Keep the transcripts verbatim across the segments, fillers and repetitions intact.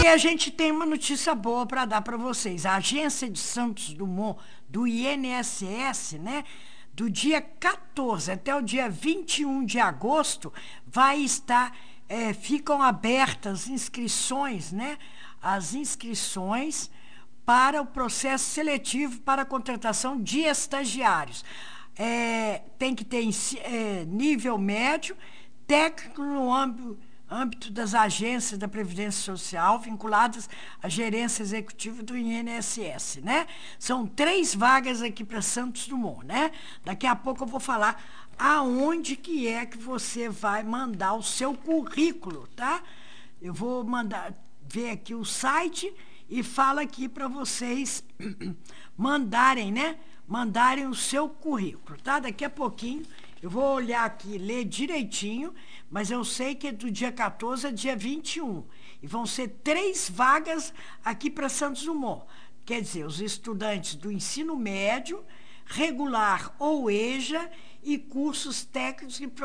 E a gente tem uma notícia boa para dar para vocês. A agência de Santos Dumont, do I N S S, né? Do dia quatorze até o dia vinte e um de agosto, vai estar, é, ficam abertas inscrições, né? As inscrições para o processo seletivo para a contratação de estagiários. É, tem que ter é, nível médio, técnico no âmbito, âmbito das agências da Previdência Social vinculadas à gerência executiva do I N S S, né? São três vagas aqui para Santos Dumont, né? Daqui a pouco eu vou falar aonde que é que você vai mandar o seu currículo, tá? Eu vou mandar ver aqui o site e fala aqui para vocês mandarem, né? Mandarem o seu currículo, tá? Daqui a pouquinho eu vou olhar aqui, ler direitinho, mas eu sei que é do dia quatorze a dia vinte e um. E vão ser três vagas aqui para Santos Dumont. Quer dizer, os estudantes do ensino médio, regular ou EJA e cursos técnicos e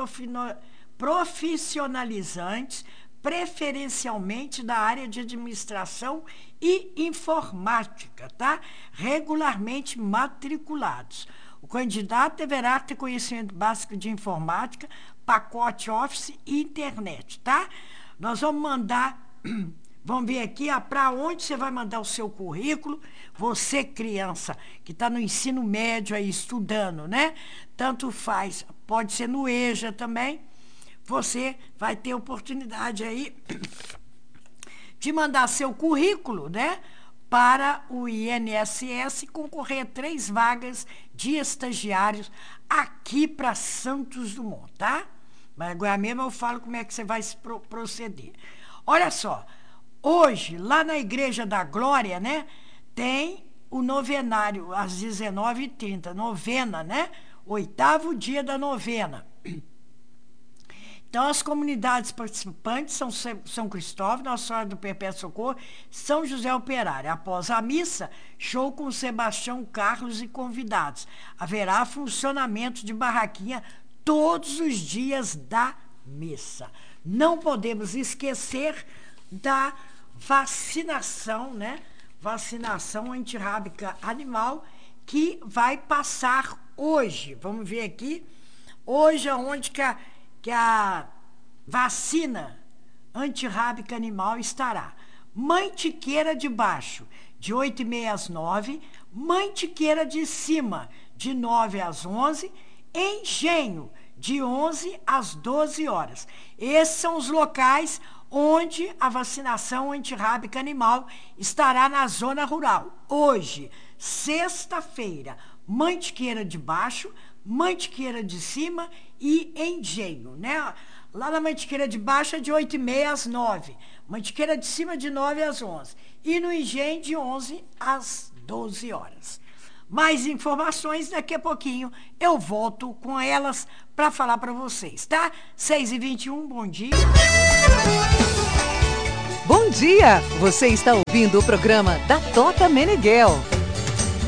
profissionalizantes, preferencialmente da área de administração e informática, tá? Regularmente matriculados. O candidato deverá ter conhecimento básico de informática, pacote Office e internet, tá? Nós vamos mandar, vamos ver aqui para onde você vai mandar o seu currículo. Você, criança, que está no ensino médio aí estudando, né? Tanto faz, pode ser no EJA também. Você vai ter oportunidade aí de mandar seu currículo, né? Para o I N S S concorrer a três vagas de estagiários aqui para Santos Dumont, tá? Mas agora mesmo eu falo como é que você vai se pro proceder. Olha só, hoje, lá na Igreja da Glória, né? Tem o novenário às dezenove e trinta, novena, né? Oitavo dia da novena. Então, as comunidades participantes são São Cristóvão, Nossa Senhora do Perpétuo Socorro, São José Operário. Após a missa, show com Sebastião Carlos e convidados. Haverá funcionamento de barraquinha todos os dias da missa. Não podemos esquecer da vacinação, né? Vacinação antirrábica animal que vai passar hoje. Vamos ver aqui. Hoje, aonde que a que a vacina antirrábica animal estará. Mantiqueira de baixo, de oito e meia às nove, Mantiqueira de cima, de nove às onze, Engenho, de onze às doze horas. Esses são os locais onde a vacinação antirrábica animal estará na zona rural. Hoje, sexta-feira, Mantiqueira de baixo, Mantiqueira de cima e Engenho, né? Lá na Mantiqueira de baixo é de oito e meia às nove, Mantiqueira de cima de nove às onze e no Engenho de onze às doze horas. Mais informações daqui a pouquinho eu volto com elas para falar para vocês, tá? seis e vinte e um, bom dia. Bom dia! Você está ouvindo o programa da Tota Meneghel.